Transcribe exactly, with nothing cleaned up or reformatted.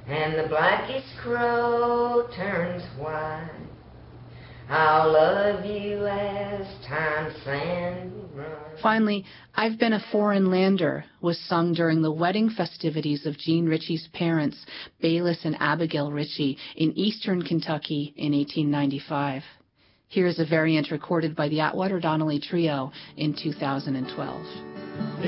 and the blackest crow turns white. I'll love you as time sand runs. Finally, I've Been a Foreign Lander was sung during the wedding festivities of Jean Ritchie's parents, Bayless and Abigail Ritchie, in eastern Kentucky in eighteen ninety-five. Here's a variant recorded by the Atwater Donnelly Trio in two thousand twelve.